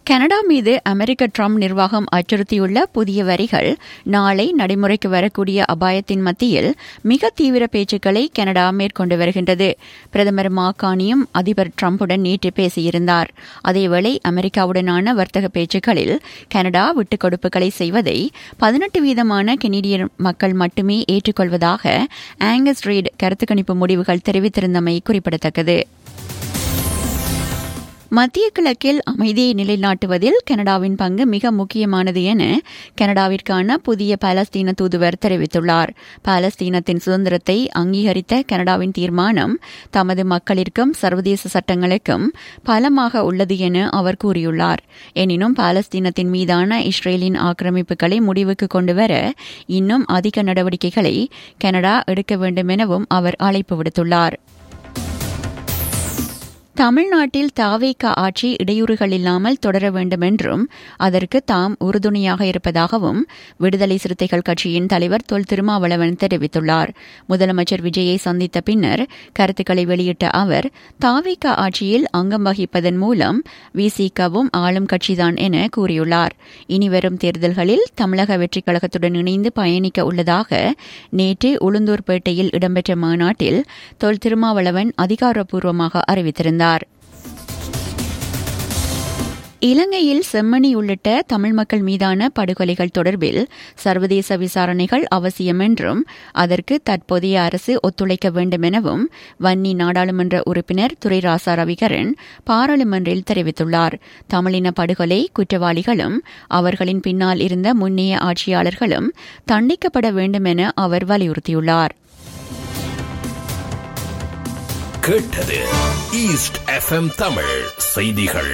Canada மீது அமெரிக்க Trump நிர்வாகம் அச்சுறுத்தியுள்ள புதிய வரிகள் நாளை நடைமுறைக்கு வரக்கூடிய அபாயத்தின் மத்தியில் மிக தீவிர பேச்சுக்களை கனடா மேற்கொண்டு வருகின்றது. பிரதமர் மாகாணியும் அதிபர் ட்ரம்புடன் நேற்று பேசியிருந்தார். அதேவேளை அமெரிக்காவுடனான வர்த்தக பேச்சுக்களில் கனடா விட்டுக் கொடுப்புகளை செய்வதை 18% கெனடியன் மக்கள் மட்டுமே ஏற்றுக்கொள்வதாக ஆங்கஸ் ரீட் கருத்து கணிப்பு முடிவுகள் தெரிவித்திருந்தமை குறிப்பிடத்தக்கது. மத்திய கிழக்கில் அமைதியை நிலைநாட்டுவதில் கனடாவின் பங்கு மிக முக்கியமானது என கனடாவிற்கான புதிய பாலஸ்தீன தூதுவர் தெரிவித்துள்ளார். பாலஸ்தீனத்தின் சுதந்திரத்தை அங்கீகரித்த கனடாவின் தீர்மானம் தமது மக்களிற்கும் சர்வதேச சட்டங்களுக்கும் பலமாக உள்ளது என அவர் கூறியுள்ளார். எனினும் பாலஸ்தீனத்தின் மீதான இஸ்ரேலின் ஆக்கிரமிப்புகளை முடிவுக்கு கொண்டுவர இன்னும் அதிக நடவடிக்கைகளை கனடா எடுக்க வேண்டும் எனவும் அவர் அழைப்பு விடுத்துள்ளார். தமிழ்நாட்டில் தாவேக ஆட்சி இடையூறுகள் இல்லாமல் தொடர வேண்டும் என்றும் அதற்கு தாம் உறுதுணையாக இருப்பதாகவும் விடுதலை சிறுத்தைகள் கட்சியின் தலைவர் தொல் திருமாவளவன் தெரிவித்துள்ளார். முதலமைச்சர் விஜயை சந்தித்த பின்னர் கருத்துக்களை வெளியிட்ட அவர் தாவேக ஆட்சியில் அங்கம் வகிப்பதன் மூலம் விசிகவும் ஆளும் கட்சிதான் என கூறியுள்ளார். இனிவரும் தேர்தல்களில் தமிழக வெற்றிக் கழகத்துடன் இணைந்து பயணிக்க உள்ளதாக நேற்று உளுந்தூர்பேட்டையில் இடம்பெற்ற மாநாட்டில் தொல் திருமாவளவன் அதிகாரப்பூர்வமாக அறிவித்திருந்தார். இலங்கையில் செம்மணி உள்ளிட்ட தமிழ் மக்கள் மீதான படுகொலைகள் தொடர்பில் சர்வதேச விசாரணைகள் அவசியம் என்றும் அதற்கு தற்போதைய அரசு ஒத்துழைக்க வேண்டும் எனவும் வன்னி நாடாளுமன்ற உறுப்பினர் துரைராசா ரவிகரன் பாராளுமன்றில் தெரிவித்துள்ளார். தமிழின படுகொலை குற்றவாளிகளும் அவர்களின் பின்னால் இருந்த முன்னைய ஆட்சியாளர்களும் தண்டிக்கப்பட வேண்டும் என அவர் வலியுறுத்தியுள்ளார். கேட்டது ஈஸ்ட் எஃப்எம் தமிழ் செய்திகள்.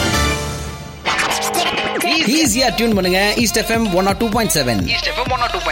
ஈஸியா டியூன் பண்ணுங்க ஈஸ்ட் எஃப்எம் 102.7.